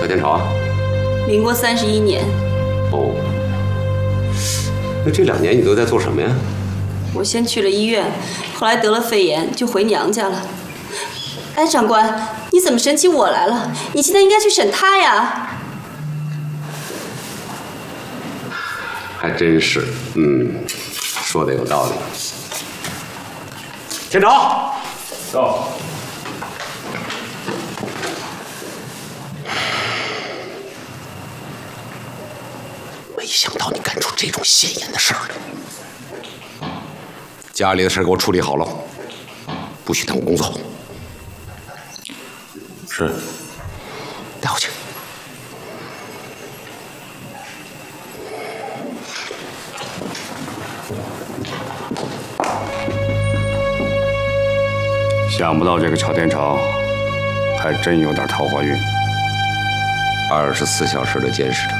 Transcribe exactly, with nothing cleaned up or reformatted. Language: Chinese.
小天朝啊？ 民国三十一年。 哦，那这两年你都在做什么呀？ 我先去了医院，后来得了肺炎，就回娘家了。哎，长官，你怎么审起我来了？你现在应该去审他呀。 还真是，嗯，说的有道理。天朝，到。没想到你干出这种显眼的事儿来。家里的事给我处理好了，不许耽误工作。是。带回去。 想不到这个乔天朝还真有点桃花运。 二十四小时的监视着。